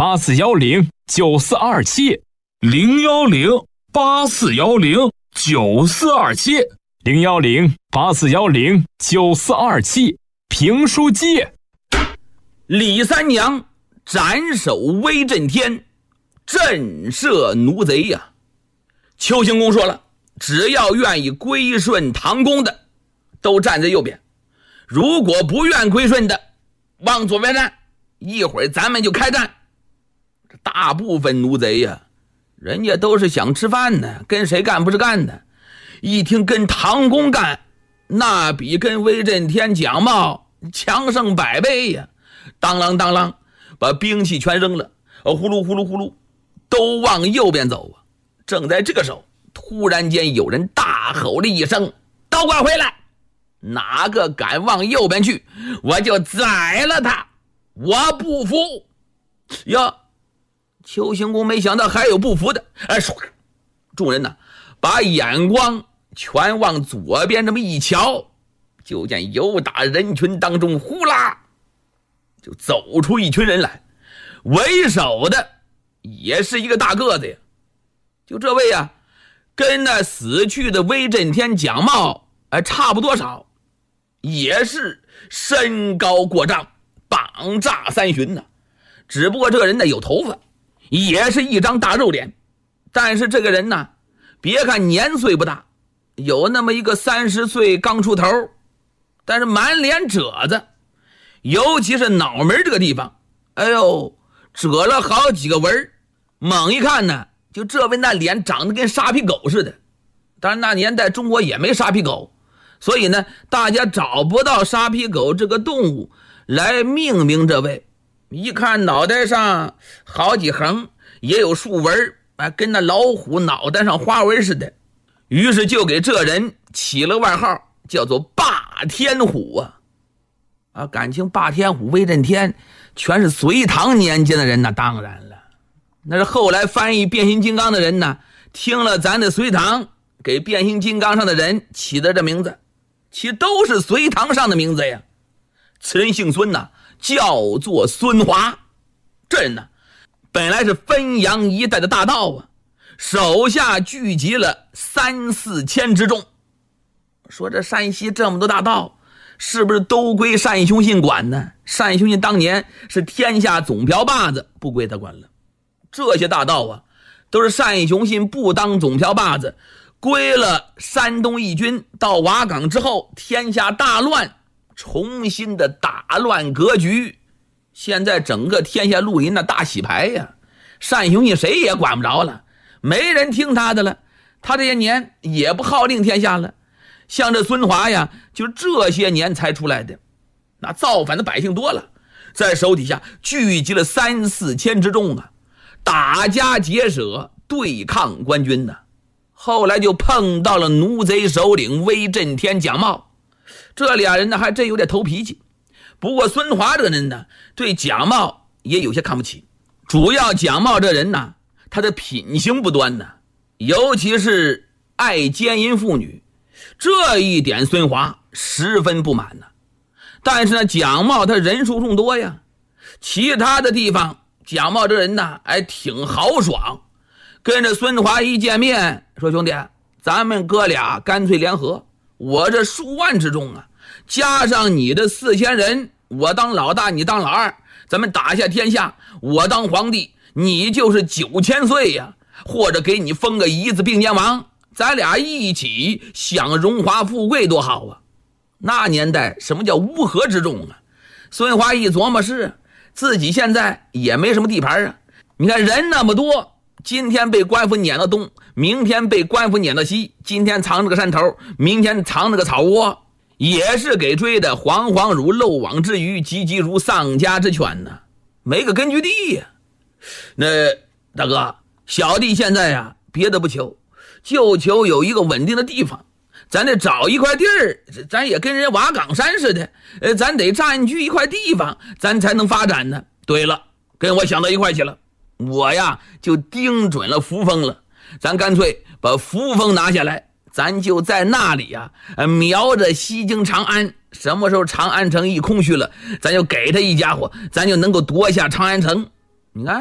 010-8410-9427，010-8410-9427，评书界。 李三娘斩首威震天，震慑奴贼呀。邱行公说了，只要愿意归顺唐公的，都站在右边；如果不愿归顺的，往左边站。一会儿咱们就开战。这大部分奴贼呀，人家都是想吃饭的，跟谁干不是干的。一听跟唐公干，那比跟威震天蒋茂强上100倍呀！当啷当啷，把兵器全扔了，呼噜呼噜呼噜，都往右边走啊！正在这个时候，突然间有人大吼了一声：“都给我回来！哪个敢往右边去，我就宰了他！我不服！”呀，邱行公没想到还有不服的，众人呢，把眼光全往左边这么一瞧，就见由打人群当中呼啦就走出一群人来，为首的也是一个大个子呀。就这位呀，跟那死去的威震天蒋茂差不多少，也是身高过丈，膀炸三旬呢。只不过这个人呢有头发，也是一张大肉脸，但是这个人呢，别看年岁不大，有那么一个30岁刚出头，但是满脸褶子，尤其是脑门这个地方，哎呦，褶了好几个纹。猛一看呢，就这位那脸长得跟沙皮狗似的。当然那年代中国也没沙皮狗，所以呢，大家找不到沙皮狗这个动物来命名这位。一看脑袋上好几横，也有竖纹，跟那老虎脑袋上花纹似的，于是就给这人起了外号，叫做霸天虎感情霸天虎威震天全是隋唐年间的人，那当然了，那是后来翻译变形金刚的人呢，听了咱的隋唐给变形金刚上的人起的这名字，其实都是隋唐上的名字呀。此人姓孙呐，叫做孙华。这人呢，本来是汾阳一带的大盗手下聚集了3-4千之众。说这山西这么多大盗，是不是都归单雄信管呢？单雄信当年是天下总瓢把子，不归他管了。这些大盗都是单雄信不当总瓢把子，归了山东义军到瓦岗之后，天下大乱，重新的打乱格局。现在整个天下绿林的大洗牌呀，单雄信谁也管不着了，没人听他的了，他这些年也不号令天下了。像这孙华呀，就这些年才出来的，那造反的百姓多了，在手底下聚集了3-4千之众打家劫舍对抗官军后来就碰到了奴贼首领威震天蒋茂，这俩人呢还真有点头脾气。不过孙华这个人呢，对蒋茂也有些看不起，主要蒋茂这人呢，他的品行不端尤其是爱奸淫妇女，这一点孙华十分不满但是呢，蒋茂他人数众多呀，其他的地方蒋茂这人呢挺豪爽，跟着孙华一见面说，兄弟，咱们哥俩干脆联合，我这数万之众加上你的4000人，我当老大你当老二，咱们打下天下，我当皇帝，你就是9000岁呀，或者给你封个1字并肩王，咱俩一起享荣华富贵多好那年代什么叫乌合之众孙华一琢磨，是自己现在也没什么地盘你看人那么多，今天被官府撵到东，明天被官府撵到西，今天藏着个山头，明天藏着个草窝，也是给追的惶惶如漏网之鱼，急急如丧家之犬没个根据地那大哥，小弟现在别的不求，就求有一个稳定的地方，咱得找一块地儿，咱也跟人瓦岗山似的，咱得占据一块地方，咱才能发展呢。对了，跟我想到一块去了，我就盯准了扶风了，咱干脆把扶风拿下来，咱就在那里瞄着西京长安，什么时候长安城一空虚了，咱就给他一家伙，咱就能够夺下长安城。你看